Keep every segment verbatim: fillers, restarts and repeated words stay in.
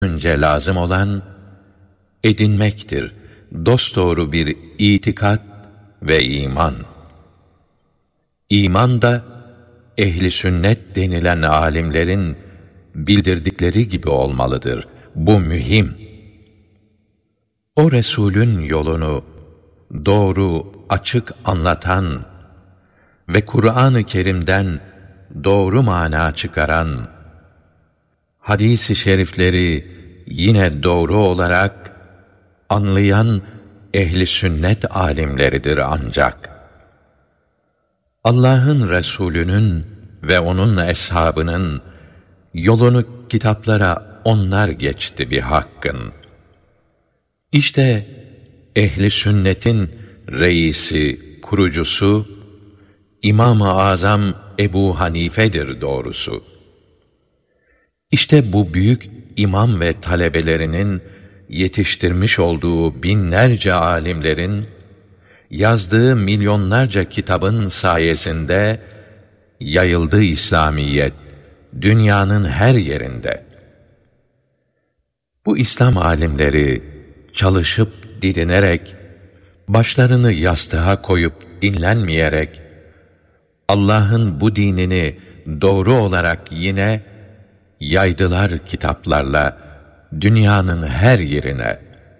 önce lazım olan edinmektir dosdoğru bir itikat ve iman. İman da ehli sünnet denilen alimlerin bildirdikleri gibi olmalıdır. Bu mühim. O Resulün yolunu doğru, açık anlatan ve Kur'an-ı Kerim'den doğru mana çıkaran, hadis-i şerifleri yine doğru olarak anlayan ehli sünnet alimleridir ancak. Allah'ın Resulü'nün ve onun eshabının yolunu kitaplara onlar geçti bir hakkın. İşte ehli sünnetin reisi, kurucusu İmam-ı Azam Ebu Hanife'dir doğrusu. İşte bu büyük imam ve talebelerinin yetiştirmiş olduğu binlerce alimlerin yazdığı milyonlarca kitabın sayesinde yayıldı İslamiyet dünyanın her yerinde. Bu İslam alimleri çalışıp didinerek, başlarını yastığa koyup dinlenmeyerek Allah'ın bu dinini doğru olarak yine yaydılar kitaplarla dünyanın her yerine.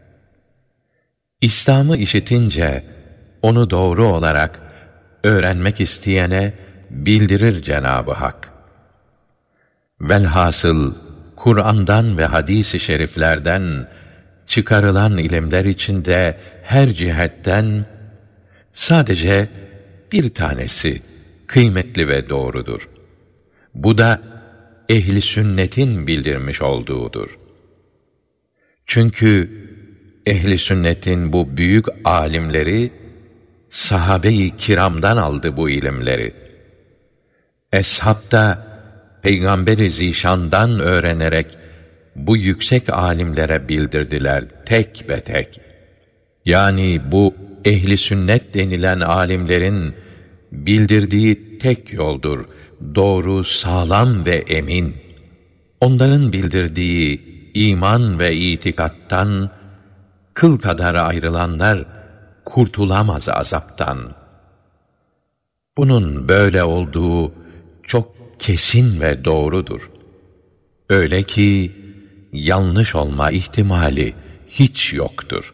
İslam'ı işitince onu doğru olarak öğrenmek isteyene bildirir Cenab-ı Hak. Velhasıl Kur'an'dan ve hadis-i şeriflerden çıkarılan ilimler içinde her cihetten sadece bir tanesi kıymetli ve doğrudur. Bu da ehli sünnetin bildirmiş olduğudur. Çünkü ehli sünnetin bu büyük alimleri sahabe-i kiramdan aldı bu ilimleri. Eshab da Peygamber-i Zişan'dan öğrenerek bu yüksek alimlere bildirdiler tek be tek. Yani bu ehli sünnet denilen alimlerin bildirdiği tek yoldur, doğru, sağlam ve emin. Onların bildirdiği iman ve itikattan kıl kadar ayrılanlar kurtulamaz azaptan. Bunun böyle olduğu çok kesin ve doğrudur. Öyle ki yanlış olma ihtimali hiç yoktur.